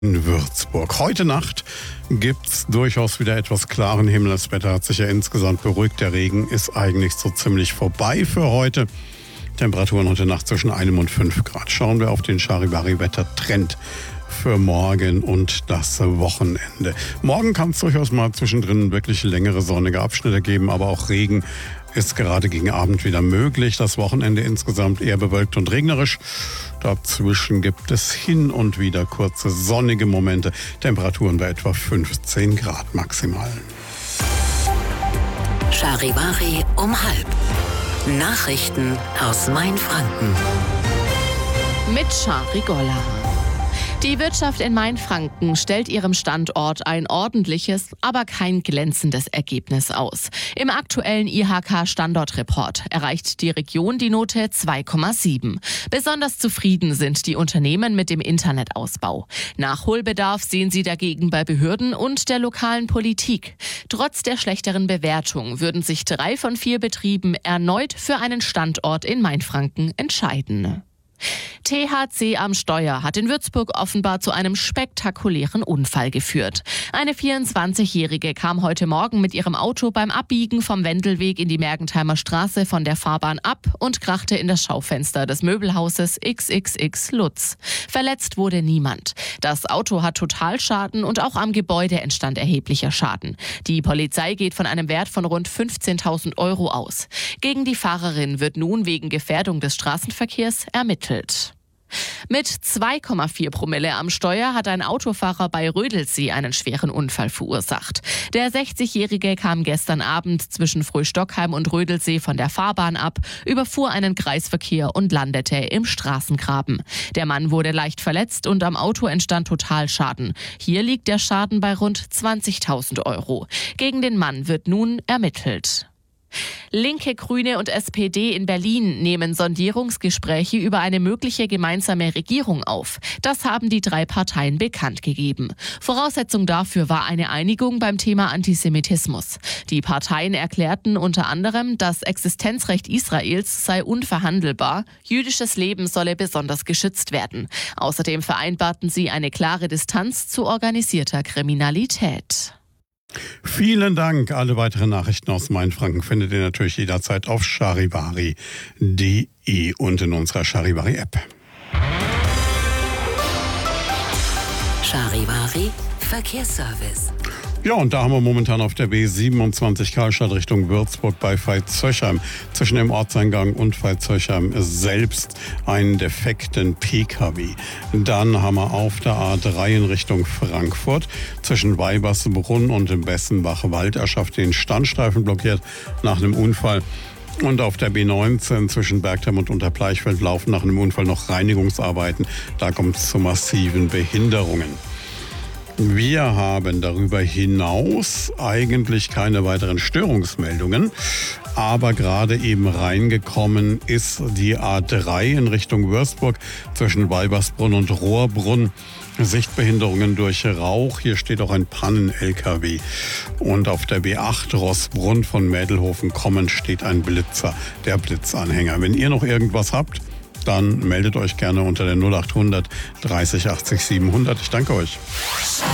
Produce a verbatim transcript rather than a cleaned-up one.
In Würzburg. Heute Nacht gibt es durchaus wieder etwas klaren Himmel. Das Wetter hat sich ja insgesamt beruhigt. Der Regen ist eigentlich so ziemlich vorbei für heute. Temperaturen heute Nacht zwischen einem und fünf Grad. Schauen wir auf den Charivari-Wettertrend für morgen und das Wochenende. Morgen kann es durchaus mal zwischendrin wirklich längere sonnige Abschnitte geben, aber auch Regen ist gerade gegen Abend wieder möglich. Das Wochenende insgesamt eher bewölkt und regnerisch. Dazwischen gibt es hin und wieder kurze sonnige Momente. Temperaturen bei etwa fünfzehn Grad maximal. Charivari um halb. Nachrichten aus Mainfranken. Mit Shari Golla. Die Wirtschaft in Mainfranken stellt ihrem Standort ein ordentliches, aber kein glänzendes Ergebnis aus. Im aktuellen I H K-Standortreport erreicht die Region die Note zwei Komma sieben. Besonders zufrieden sind die Unternehmen mit dem Internetausbau. Nachholbedarf sehen sie dagegen bei Behörden und der lokalen Politik. Trotz der schlechteren Bewertung würden sich drei von vier Betrieben erneut für einen Standort in Mainfranken entscheiden. T H C am Steuer hat in Würzburg offenbar zu einem spektakulären Unfall geführt. Eine vierundzwanzigjährige kam heute Morgen mit ihrem Auto beim Abbiegen vom Wendelweg in die Mergentheimer Straße von der Fahrbahn ab und krachte in das Schaufenster des Möbelhauses X X X Lutz. Verletzt wurde niemand. Das Auto hat Totalschaden und auch am Gebäude entstand erheblicher Schaden. Die Polizei geht von einem Wert von rund fünfzehntausend Euro aus. Gegen die Fahrerin wird nun wegen Gefährdung des Straßenverkehrs ermittelt. Mit zwei Komma vier Promille am Steuer hat ein Autofahrer bei Rödelsee einen schweren Unfall verursacht. Der sechzigjährige kam gestern Abend zwischen Fröhstockheim und Rödelsee von der Fahrbahn ab, überfuhr einen Kreisverkehr und landete im Straßengraben. Der Mann wurde leicht verletzt und am Auto entstand Totalschaden. Hier liegt der Schaden bei rund zwanzigtausend Euro. Gegen den Mann wird nun ermittelt. Linke, Grüne und S P D in Berlin nehmen Sondierungsgespräche über eine mögliche gemeinsame Regierung auf. Das haben die drei Parteien bekannt gegeben. Voraussetzung dafür war eine Einigung beim Thema Antisemitismus. Die Parteien erklärten unter anderem, das Existenzrecht Israels sei unverhandelbar, jüdisches Leben solle besonders geschützt werden. Außerdem vereinbarten sie eine klare Distanz zu organisierter Kriminalität. Vielen Dank. Alle weiteren Nachrichten aus Mainfranken findet ihr natürlich jederzeit auf charivari punkt de und in unserer Charivari-App. Charivari Verkehrsservice. Ja, und da haben wir momentan auf der B siebenundzwanzig Karlstadt Richtung Würzburg bei Veitshöchheim zwischen dem Ortseingang und Veitshöchheim selbst einen defekten P K W. Dann haben wir auf der A drei in Richtung Frankfurt zwischen Weibersbrunn und dem Bessenbach-Walderschaft den Standstreifen blockiert nach einem Unfall. Und auf der B neunzehn zwischen Bergheim und Unterbleichfeld laufen nach einem Unfall noch Reinigungsarbeiten. Da kommt es zu massiven Behinderungen. Wir haben darüber hinaus eigentlich keine weiteren Störungsmeldungen, aber gerade eben reingekommen ist die A drei in Richtung Würzburg zwischen Weibersbrunn und Rohrbrunn. Sichtbehinderungen durch Rauch. Hier steht auch ein Pannen-L K W. Und auf der B acht Rossbrunn von Mädelhofen kommend steht ein Blitzer, der Blitzanhänger. Wenn ihr noch irgendwas habt, dann meldet euch gerne unter der null acht hundert dreißig achtzig siebenhundert. Ich danke euch.